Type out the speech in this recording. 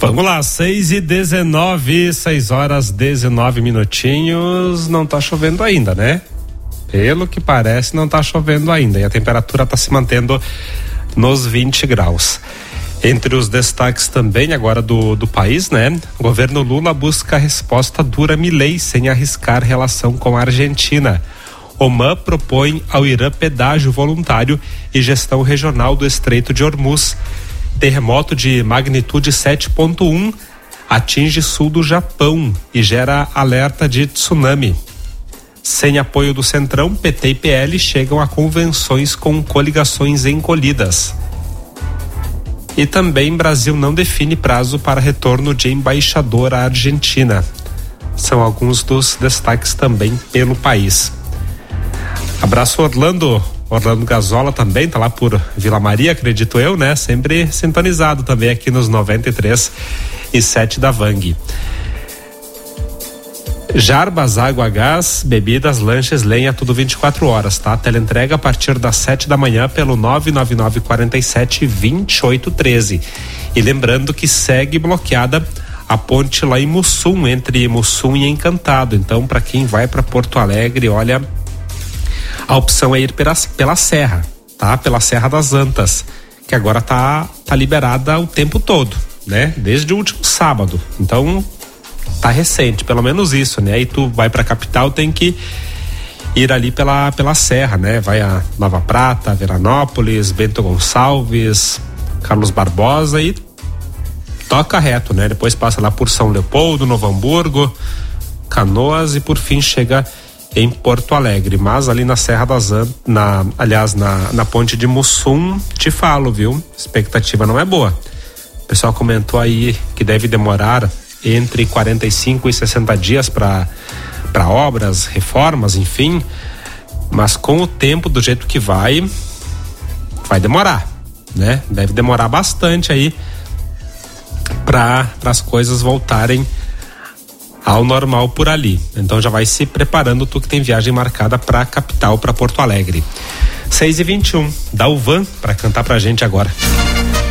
Vamos lá, 6h19, 6h19. Não tá chovendo ainda, né? Pelo que parece, não tá chovendo ainda. E a temperatura tá se mantendo nos 20 graus. Entre os destaques também agora do país, né? O governo Lula busca resposta dura a Milei sem arriscar relação com a Argentina. Oman propõe ao Irã pedágio voluntário e gestão regional do Estreito de Hormuz. Terremoto de magnitude 7.1 atinge sul do Japão e gera alerta de tsunami. Sem apoio do Centrão, PT e PL chegam a convenções com coligações encolhidas. E também Brasil não define prazo para retorno de embaixador à Argentina. São alguns dos destaques também pelo país. Abraço, Orlando Gazola também, tá lá por Vila Maria, acredito eu, né? Sempre sintonizado também aqui nos 93,7 da Vang. Jarbas, água, gás, bebidas, lanches, lenha, tudo 24 horas, tá? Teleentrega a partir das 7 da manhã pelo 99947-2813. E lembrando que segue bloqueada a ponte lá em Mussum, entre Mussum e Encantado. Então, para quem vai para Porto Alegre, olha, a opção é ir pela Serra, tá? Pela Serra das Antas, que agora tá liberada o tempo todo, né? Desde o último sábado. Então, tá recente, pelo menos isso, né? E tu vai pra capital, tem que ir ali pela Serra, né? Vai a Nova Prata, Veranópolis, Bento Gonçalves, Carlos Barbosa e toca reto, né? Depois passa lá por São Leopoldo, Novo Hamburgo, Canoas e por fim chega em Porto Alegre. Mas ali na Serra das Antas, na ponte de Mussum, te falo, viu? Expectativa não é boa. O pessoal comentou aí que deve demorar entre 45 e 60 dias para obras, reformas, enfim, mas com o tempo do jeito que vai demorar, né? Deve demorar bastante aí para as coisas voltarem ao normal por ali. Então já vai se preparando, tu que tem viagem marcada para a capital, para Porto Alegre. 6h21, dá o Van para cantar pra gente agora.